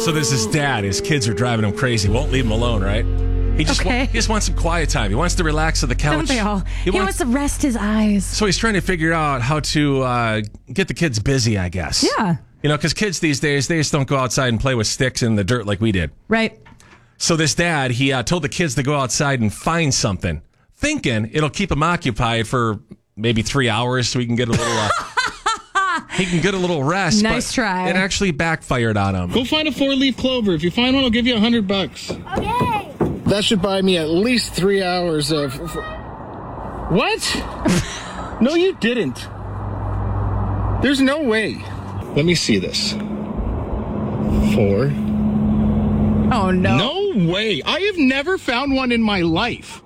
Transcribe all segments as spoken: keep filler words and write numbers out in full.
So there's his dad. His kids are driving him crazy. Won't leave him alone, right? He just, Okay. wa- he just wants some quiet time. He wants to relax on the couch. Don't they all? He, He wants, wants- to rest his eyes. So he's trying to figure out how to uh, get the kids busy, I guess. Yeah. You know, because kids these days, they just don't go outside and play with sticks in the dirt like we did. Right. So this dad, he uh, told the kids to go outside and find something, thinking it'll keep him occupied for maybe three hours so he can get a little... Uh, he can get a little rest. Nice but try. It actually backfired on him. Go find a four-leaf clover. If you find one, I'll give you a hundred bucks. Okay. That should buy me at least three hours of... What? No, you didn't. There's no way. Let me see this. Four. Oh, no. No way. I have never found one in my life.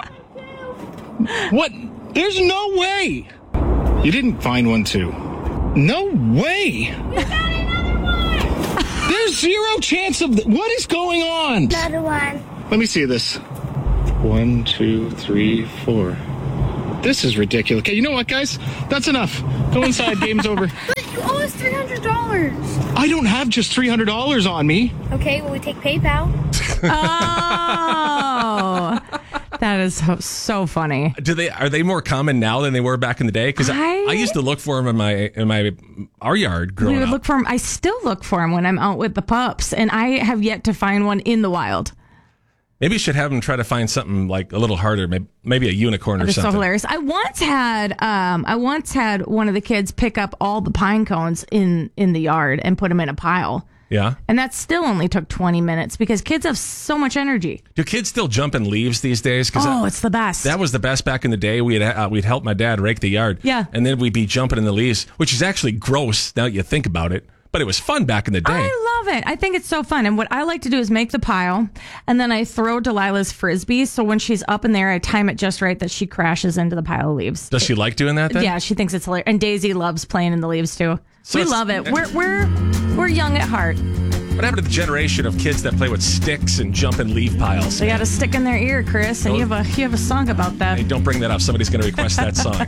What? There's no way. You didn't find one, too. No way. There's zero chance of... Th- what is going on? Another one. Let me see this. One, two, three, four. This is ridiculous. Okay, you know what, guys? That's enough. Go inside. Game's over. But you owe us three hundred dollars. I don't have just three hundred dollars on me. Okay, well, we take PayPal. Oh. That is so, so funny. Do they are they more common now than they were back in the day? Because I, I- I used to look for them in my in my our yard growing We would up. look for them. I still look for them when I'm out with the pups, and I have yet to find one in the wild. Maybe you should have them try to find something like a little harder, maybe, maybe a unicorn or They're so something. hilarious. I once had, um, I once had one of the kids pick up all the pine cones in in the yard and put them in a pile, Yeah. and that still only took twenty minutes because kids have so much energy. Do kids still jump in leaves these days? Because Oh, that, it's the best. that was the best back in the day. We'd uh, we'd help my dad rake the yard. Yeah. And then we'd be jumping in the leaves, which is actually gross now that you think about it. But it was fun back in the day. I love it. I think it's so fun. And what I like to do is make the pile, and then I throw Delilah's frisbee. So when she's up in there, I time it just right that she crashes into the pile of leaves. Does she like doing that then? Yeah, she thinks it's hilarious. And Daisy loves playing in the leaves too. So we it's- love it. We're we're we're young at heart. What happened to the generation of kids that play with sticks and jump in leaf piles? They got a stick in their ear, Chris, and you have a you have a song about that. Hey, don't bring that up. Somebody's going to request that song.